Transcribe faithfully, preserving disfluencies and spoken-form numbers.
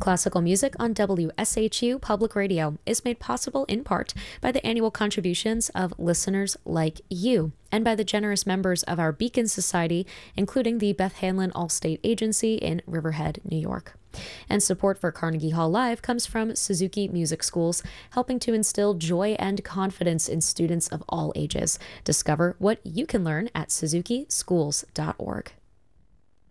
Classical music on W S H U Public Radio is made possible in part by the annual contributions of listeners like you and by the generous members of our Beacon Society, including the Beth Hanlon All-State Agency in Riverhead, New York. And support for Carnegie Hall Live comes from Suzuki Music Schools, helping to instill joy and confidence in students of all ages. Discover what you can learn at suzuki schools dot org.